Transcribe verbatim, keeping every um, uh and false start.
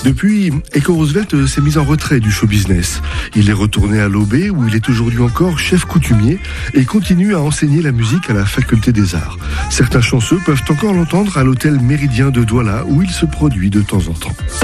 Depuis, Echo Roosevelt s'est mis en retrait du show business. Il est retourné à l'O B où il est aujourd'hui encore chef coutumier et continue à enseigner la musique à la faculté des arts. Certains chanceux peuvent encore l'entendre à l'hôtel Méridien de Douala où il se produit de temps en temps.